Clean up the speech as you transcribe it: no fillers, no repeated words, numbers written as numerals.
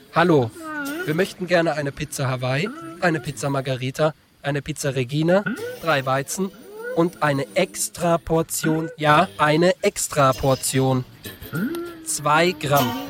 Hallo, wir möchten gerne eine Pizza Hawaii, eine Pizza Margherita, eine Pizza Regina, 3 Weizen und eine Extraportion, ja, eine Extraportion. 2 Gramm.